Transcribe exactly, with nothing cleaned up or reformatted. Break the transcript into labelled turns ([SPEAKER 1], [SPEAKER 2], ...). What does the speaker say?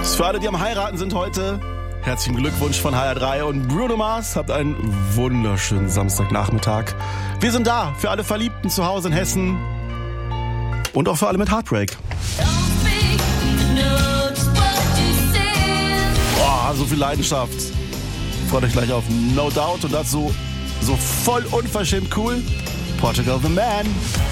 [SPEAKER 1] Für alle, die am Heiraten sind heute, herzlichen Glückwunsch von H R drei und Bruno Mars. Habt einen wunderschönen Samstagnachmittag. Wir sind da für alle Verliebten zu Hause in Hessen und auch für alle mit Heartbreak. Boah, so viel Leidenschaft. Freut euch gleich auf No Doubt und dazu so voll unverschämt cool Portugal the Man.